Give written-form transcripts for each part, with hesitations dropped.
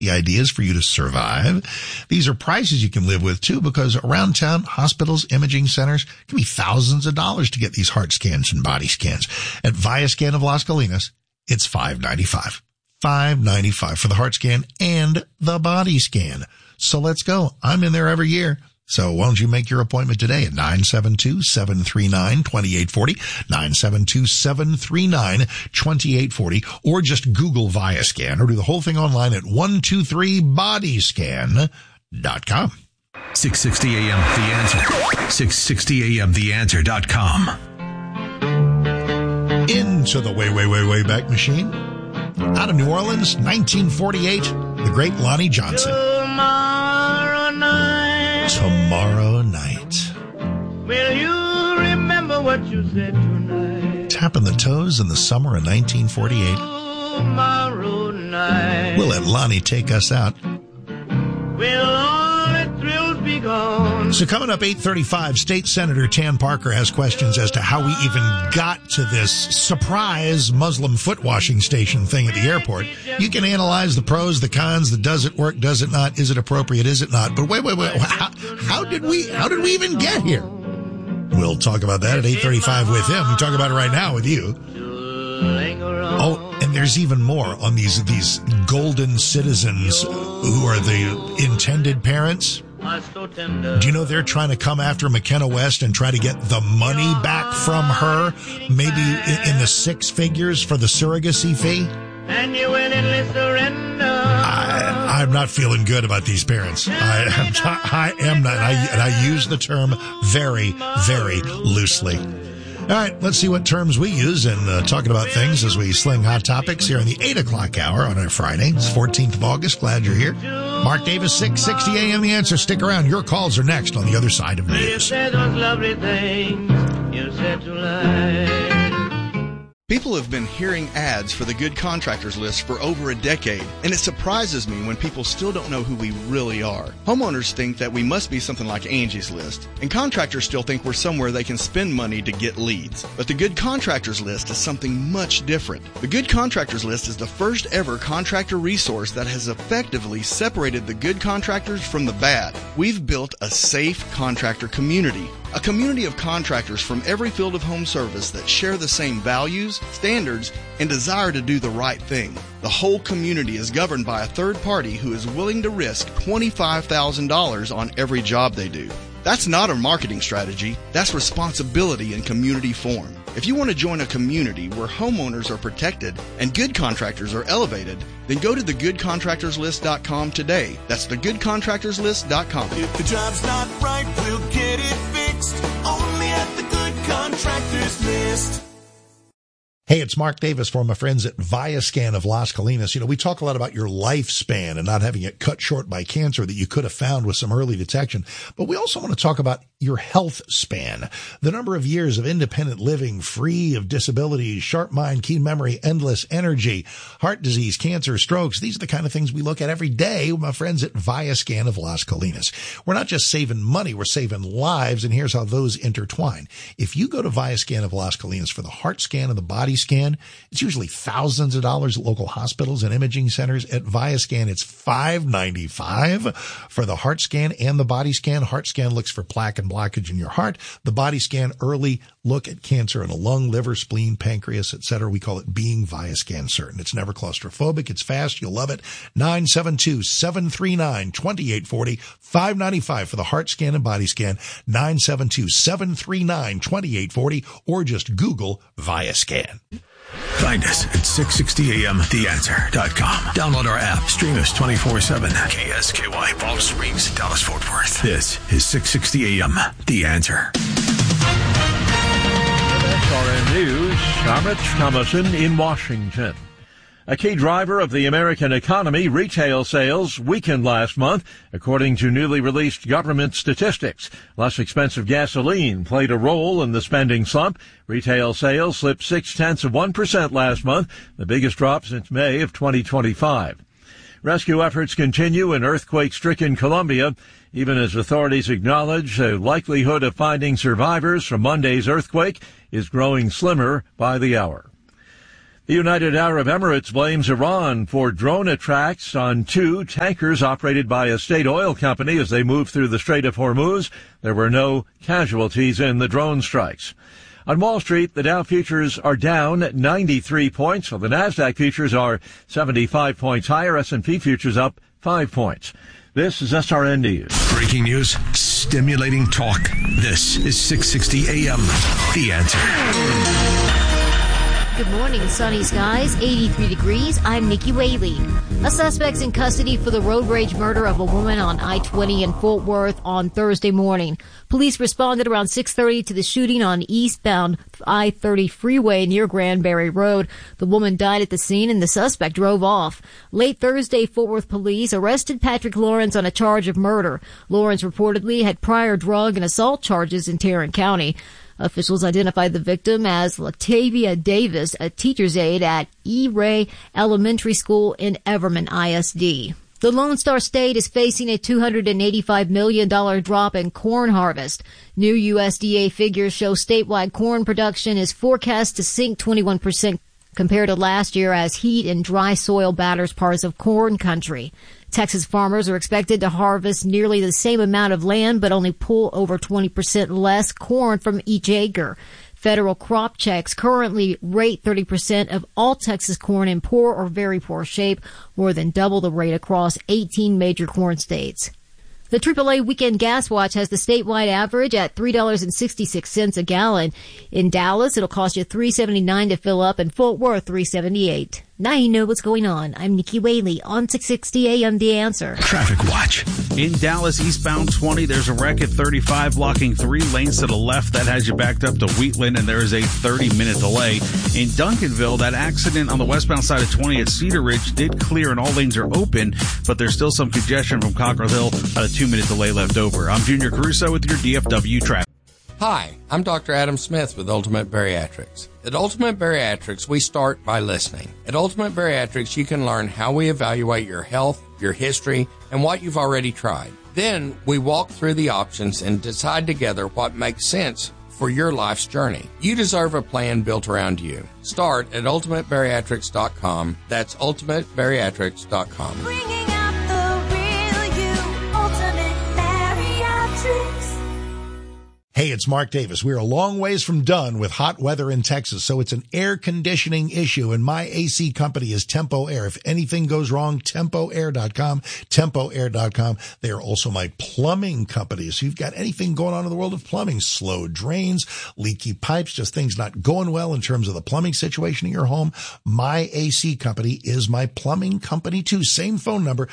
The idea is for you to survive. These are prices you can live with too, because around town, hospitals, imaging centers, it can be thousands of dollars to get these heart scans and body scans. At ViaScan of Las Colinas, it's $595. $595 for the heart scan and the body scan. So let's go. I'm in there every year. So why don't you make your appointment today at 972-739-2840, 972-739-2840, or just Google ViaScan, or do the whole thing online at 123bodyscan.com. 660 AM, The Answer. 660 AM, TheAnswer.com. Into the way back machine. Out of New Orleans, 1948, the great Lonnie Johnson. Tomorrow night. Will you remember what you said tonight? Tapping the toes in the summer of 1948. Tomorrow night. We'll let Lonnie take us out. Will all the thrills be gone? So coming up 8:35, State Senator Tan Parker has questions as to how we even got to this surprise Muslim foot washing station thing at the airport. You can analyze the pros, the cons, the does it work, does it not, is it appropriate, is it not? But wait. How did we even get here? We'll talk about that at 8:35 with him. We talk about it right now with you. Oh, and there's even more on these golden citizens who are the intended parents. Do you know they're trying to come after McKenna West and try to get the money back from her, maybe in the six figures for the surrogacy fee? And you willingly surrender. I'm not feeling good about these parents. I am not. And I use the term very, very loosely. All right, let's see what terms we use in talking about things as we sling hot topics here in the 8 o'clock hour on our Friday. It's 14th of August. Glad you're here. Mark Davis, 660 AM, The Answer. Stick around. Your calls are next on the other side of news. You said those lovely things you said to lie. People have been hearing ads for the Good Contractors List for over a decade, and it surprises me when people still don't know who we really are. Homeowners think that we must be something like Angie's List, and contractors still think we're somewhere they can spend money to get leads. But the Good Contractors List is something much different. The Good Contractors List is the first ever contractor resource that has effectively separated the good contractors from the bad. We've built a safe contractor community. A community of contractors from every field of home service that share the same values, standards, and desire to do the right thing. The whole community is governed by a third party who is willing to risk $25,000 on every job they do. That's not a marketing strategy. That's responsibility in community form. If you want to join a community where homeowners are protected and good contractors are elevated, then go to thegoodcontractorslist.com today. That's thegoodcontractorslist.com. If the job's not right, we'll get it fixed. Only at the Good Contractors List. Hey, it's Mark Davis for my friends at ViaScan of Las Colinas. You know, we talk a lot about your lifespan and not having it cut short by cancer that you could have found with some early detection. But we also want to talk about your health span, the number of years of independent living, free of disabilities, sharp mind, keen memory, endless energy, heart disease, cancer, strokes. These are the kind of things we look at every day with my friends at ViaScan of Las Colinas. We're not just saving money, we're saving lives, and here's how those intertwine. If you go to ViaScan of Las Colinas for the heart scan and the body scan, it's usually thousands of dollars at local hospitals and imaging centers. At ViaScan, it's $595 for the heart scan and the body scan. Heart scan looks for plaque and blockage in your heart. The body scan, early look at cancer in a lung, liver, spleen, pancreas, etc. We call it being ViaScan certain. It's never claustrophobic. It's fast. You'll love it. 972-739-2840. $595 for the heart scan and body scan. 972-739-2840, or just Google ViaScan. Find us at 660amtheanswer.com. Download our app. Stream us 24/7. KSKY, Palm Springs, Dallas, Fort Worth. This is 660 AM, The Answer. SRN News, I'm Rich Thomason in Washington. A key driver of the American economy, retail sales, weakened last month, according to newly released government statistics. Less expensive gasoline played a role in the spending slump. Retail sales slipped 0.6% last month, the biggest drop since May of 2025. Rescue efforts continue in earthquake-stricken Colombia, even as authorities acknowledge the likelihood of finding survivors from Monday's earthquake is growing slimmer by the hour. The United Arab Emirates blames Iran for drone attacks on 2 tankers operated by a state oil company as they moved through the Strait of Hormuz. There were no casualties in the drone strikes. On Wall Street, the Dow futures are down 93 points, while the Nasdaq futures are 75 points higher. S&P futures up 5 points. This is SRN News. Breaking news, stimulating talk. This is 660 AM. The Answer. Good morning, sunny skies, 83 degrees. I'm Nikki Whaley. A suspect's in custody for the road rage murder of a woman on I-20 in Fort Worth on Thursday morning. Police responded around 6:30 to the shooting on eastbound I-30 freeway near Granbury Road. The woman died at the scene and the suspect drove off. Late Thursday, Fort Worth police arrested Patrick Lawrence on a charge of murder. Lawrence reportedly had prior drug and assault charges in Tarrant County. Officials identified the victim as Latavia Davis, a teacher's aide at E. Ray Elementary School in Everman ISD. The Lone Star State is facing a $285 million drop in corn harvest. New USDA figures show statewide corn production is forecast to sink 21% compared to last year as heat and dry soil batters parts of corn country. Texas farmers are expected to harvest nearly the same amount of land, but only pull over 20% less corn from each acre. Federal crop checks currently rate 30% of all Texas corn in poor or very poor shape, more than double the rate across 18 major corn states. The AAA Weekend Gas Watch has the statewide average at $3.66 a gallon. In Dallas, it'll cost you $3.79 to fill up, and Fort Worth $3.78. Now you know what's going on. I'm Nikki Whaley on 660 AM The Answer. Traffic Watch. In Dallas, eastbound 20, there's a wreck at 35 blocking 3 lanes to the left. That has you backed up to Wheatland, and there is a 30-minute delay. In Duncanville, that accident on the westbound side of 20 at Cedar Ridge did clear and all lanes are open, but there's still some congestion from Cockrell Hill, a 2-minute delay left over. I'm Junior Caruso with your DFW traffic. Hi, I'm Dr. Adam Smith with Ultimate Bariatrics. At Ultimate Bariatrics, we start by listening. At Ultimate Bariatrics, you can learn how we evaluate your health, your history, and what you've already tried. Then we walk through the options and decide together what makes sense for your life's journey. You deserve a plan built around you. Start at ultimatebariatrics.com. That's ultimatebariatrics.com. Bringing out the real you, Ultimate Bariatrics. Hey, it's Mark Davis. We're a long ways from done with hot weather in Texas, so it's an air conditioning issue, and my AC company is Tempo Air. If anything goes wrong, TempoAir.com, TempoAir.com. They are also my plumbing company. So you've got anything going on in the world of plumbing, slow drains, leaky pipes, just things not going well in terms of the plumbing situation in your home. My AC company is my plumbing company too. Same phone number,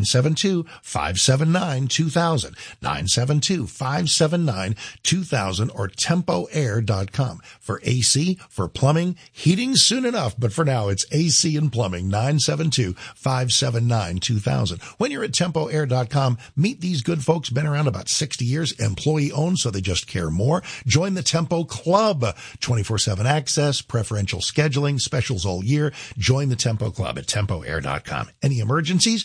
972-579-2000, 972-579-2000, or TempoAir.com for AC, for plumbing, heating soon enough. But for now, it's AC and plumbing, 972-579-2000. When you're at TempoAir.com, meet these good folks, been around about 60 years, employee owned, so they just care more. Join the Tempo Club, 24/7 access, preferential scheduling, specials all year. Join the Tempo Club at TempoAir.com. Any emergencies?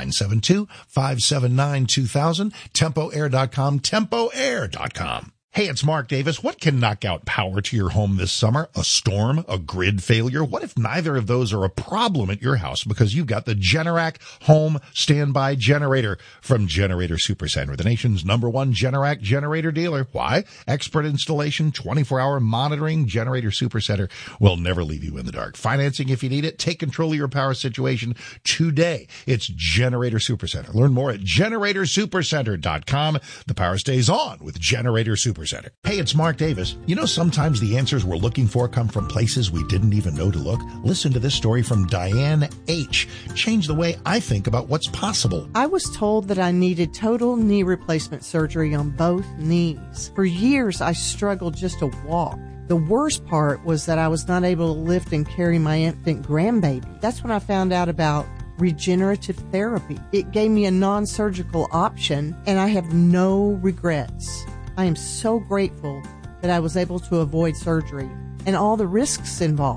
972-579-2000, TempoAir.com, TempoAir.com. Hey, it's Mark Davis. What can knock out power to your home this summer? A storm? A grid failure? What if neither of those are a problem at your house because you've got the Generac home standby generator from Generator Supercenter, the nation's #1 Generac generator dealer. Why? Expert installation, 24-hour monitoring. Generator Supercenter will never leave you in the dark. Financing if you need it. Take control of your power situation today. It's Generator Supercenter. Learn more at GeneratorSupercenter.com. The power stays on with Generator Supercenter. Hey, it's Mark Davis. You know, sometimes the answers we're looking for come from places we didn't even know to look. Listen to this story from Diane H. Changed the way I think about what's possible. I was told that I needed total knee replacement surgery on both knees. For years, I struggled just to walk. The worst part was that I was not able to lift and carry my infant grandbaby. That's when I found out about regenerative therapy. It gave me a non-surgical option, and I have no regrets. I am so grateful that I was able to avoid surgery and all the risks involved.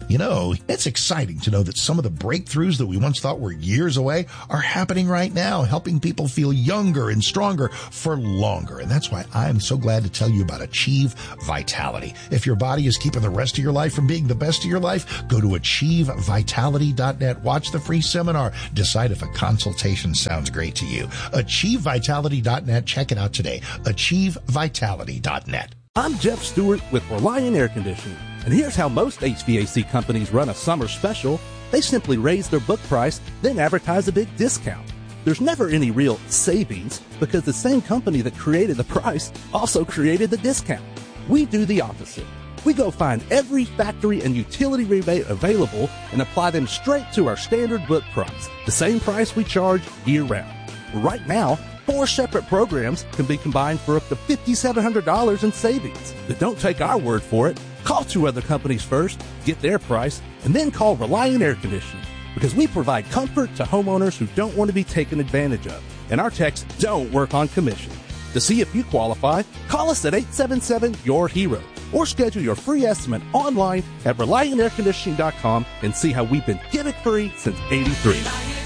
You know, it's exciting to know that some of the breakthroughs that we once thought were years away are happening right now, helping people feel younger and stronger for longer. And that's why I'm so glad to tell you about Achieve Vitality. If your body is keeping the rest of your life from being the best of your life, go to achievevitality.net. Watch the free seminar. Decide if a consultation sounds great to you. achievevitality.net. Check it out today. achievevitality.net. I'm Jeff Stewart with Reliant Air Conditioning, and here's how most HVAC companies run a summer special. They simply raise their book price, then advertise a big discount. There's never any real savings because the same company that created the price also created the discount. We do the opposite. We go find every factory and utility rebate available and apply them straight to our standard book price, the same price we charge year-round. Right now, 4 separate programs can be combined for up to $5,700 in savings. But don't take our word for it. Call 2 other companies first, get their price, and then call Reliant Air Conditioning, because we provide comfort to homeowners who don't want to be taken advantage of. And our techs don't work on commission. To see if you qualify, call us at 877-YOUR-HERO or schedule your free estimate online at ReliantAirConditioning.com and see how we've been gimmick-free since '83.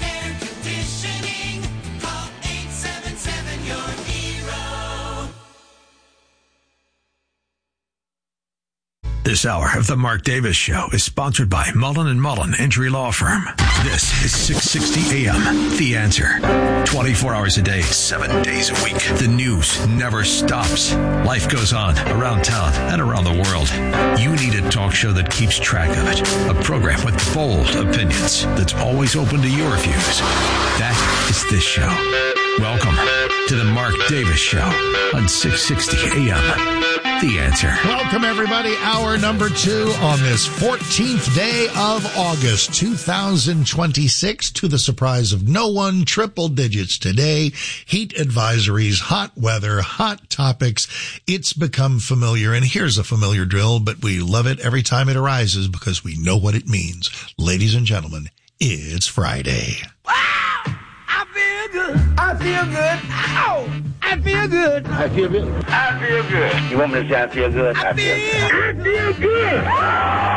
This hour of the Mark Davis Show is sponsored by Mullen & Mullen Injury Law Firm. This is 660 AM, The Answer. 24 hours a day, 7 days a week. The news never stops. Life goes on around town and around the world. You need a talk show that keeps track of it. A program with bold opinions that's always open to your views. That is this show. Welcome to the Mark Davis Show on 660 AM. The Answer. Welcome, everybody. Hour number 2 on this 14th day of August, 2026. To the surprise of no one, triple digits today. Heat advisories, hot weather, hot topics. It's become familiar. And here's a familiar drill, but we love it every time it arises because we know what it means. Ladies and gentlemen, it's Friday. Wow! I feel good. I feel good. Ow! I feel good. I feel good. I feel good. You want me to say I feel good? I feel good.